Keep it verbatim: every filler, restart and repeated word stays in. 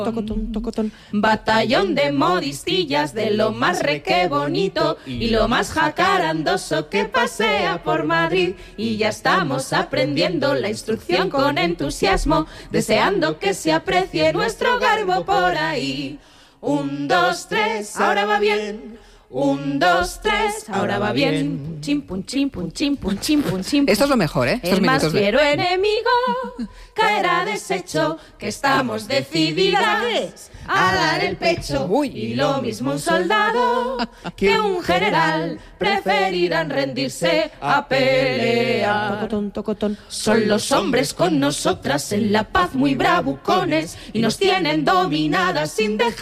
Tocotón, tocotón. Batallón de modistillas de lo más reque bonito y lo más jacarandoso que pasea por Madrid. Y ya estamos aprendiendo la instrucción con entusiasmo, deseando que se aprecie nuestro garbo por ahí. Un, dos, tres, ahora va bien. Un, dos, tres, ahora va bien. Chim, pum, chim, pum, chim, pum, chim, pum, chim, pum. Esto es lo mejor, ¿eh? Estos El más minutos de- fiero enemigo caerá deshecho, que estamos decididas a dar el pecho. Uy. Y lo mismo un soldado que un general preferirán rendirse a pelear. Tocotón, tocotón. Son los hombres con nosotras en la paz muy bravucones y nos tienen dominadas sin dejar